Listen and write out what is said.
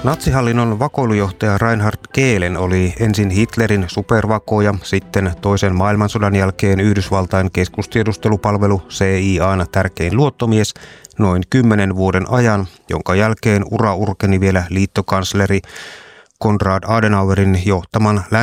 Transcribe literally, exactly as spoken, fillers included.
Natsihallinnon vakoilujohtaja Reinhard Gehlen oli ensin Hitlerin supervakoja, sitten toisen maailmansodan jälkeen Yhdysvaltain keskustiedustelupalvelu C I A:n tärkein luottomies noin kymmenen vuoden ajan, jonka jälkeen ura urkeni vielä liittokansleri Konrad Adenauerin johtaman